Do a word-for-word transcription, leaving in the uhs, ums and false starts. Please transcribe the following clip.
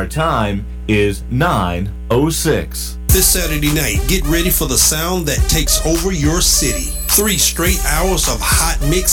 our time is nine oh six. This Saturday night, get ready for the sound that takes over your city. Three straight hours of hot mix